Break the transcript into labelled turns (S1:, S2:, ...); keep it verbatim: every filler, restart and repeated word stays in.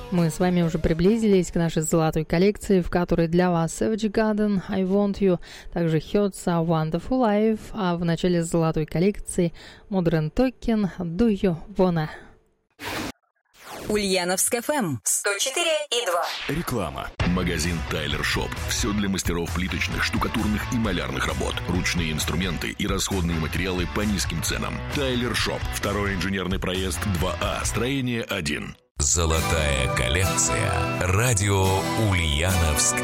S1: Мы с вами уже приблизились к нашей золотой коллекции, в которой для вас Savage Garden, I Want You, также Hertz, A Wonderful Life, а в начале золотой коллекции Modern Talking, Do You Wanna.
S2: Ульяновск эф эм сто четыре и два.
S3: Реклама. Магазин Тайлер Шоп. Все для мастеров плиточных, штукатурных и малярных работ. Ручные инструменты и расходные материалы по низким ценам. Тайлер Шоп. Второй инженерный проезд два А. Строение один.
S4: Золотая коллекция. Радио Ульяновск